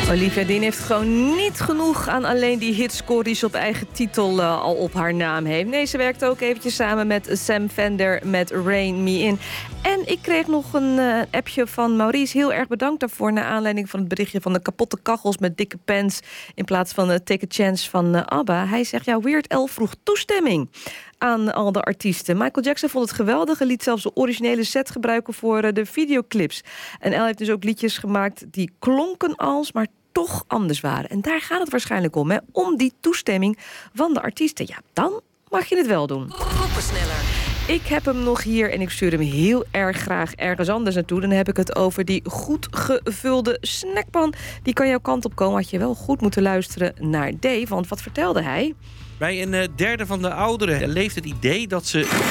Olivia Dean heeft gewoon niet genoeg aan alleen die hitscore die ze op eigen titel al op haar naam heeft. Nee, ze werkt ook eventjes samen met Sam Fender met Rein Me In. En ik kreeg nog een appje van Maurice. Heel erg bedankt daarvoor, naar aanleiding van het berichtje van de kapotte kachels met dikke pants in plaats van Take a Chance van ABBA. Hij zegt, ja, Weird Al vroeg toestemming aan al de artiesten. Michael Jackson vond het geweldig en liet zelfs de originele set gebruiken voor de videoclips. En Al heeft dus ook liedjes gemaakt die klonken als, maar toch anders waren. En daar gaat het waarschijnlijk om, hè? Om die toestemming van de artiesten. Ja, dan mag je het wel doen. Koppensneller. Ik heb hem nog hier en ik stuur hem heel erg graag ergens anders naartoe. Dan heb ik het over die goed gevulde snackpan. Die kan jouw kant op komen. Had je wel goed moeten luisteren naar Dave, want wat vertelde hij? Bij een derde van de ouderen leeft het idee dat ze...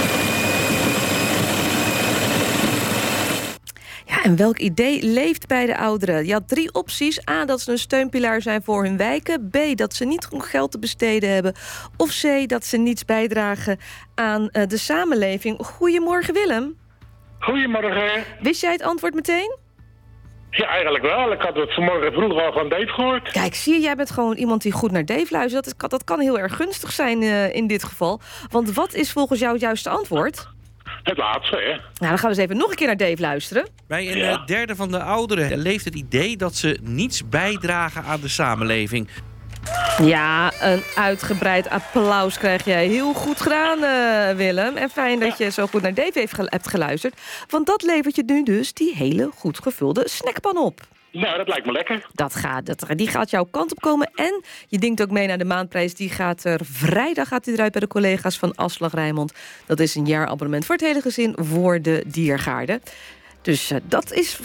Ja, en welk idee leeft bij de ouderen? Je had 3 opties. A, dat ze een steunpilaar zijn voor hun wijken. B, dat ze niet genoeg geld te besteden hebben. Of C, dat ze niets bijdragen aan de samenleving. Goedemorgen, Willem. Goedemorgen. Wist jij het antwoord meteen? Ja, eigenlijk wel. Ik had het vanmorgen vroeg al van Dave gehoord. Kijk, zie je, jij bent gewoon iemand die goed naar Dave luistert. Dat kan heel erg gunstig zijn in dit geval. Want wat is volgens jou het juiste antwoord? Het laatste, hè? Nou, dan gaan we eens even nog een keer naar Dave luisteren. Bij een derde van de ouderen leeft het idee dat ze niets bijdragen aan de samenleving. Ja, een uitgebreid applaus krijg jij. Heel goed gedaan, Willem. En fijn dat je zo goed naar Dave hebt geluisterd. Want dat levert je nu dus die hele goed gevulde snackpan op. Nou, dat lijkt me lekker. Die gaat jouw kant op komen. En je denkt ook mee naar de maandprijs. Die gaat vrijdag eruit bij de collega's van Afslag Rijnmond. Dat is een jaarabonnement voor het hele gezin voor de Diergaarde. Dus dat is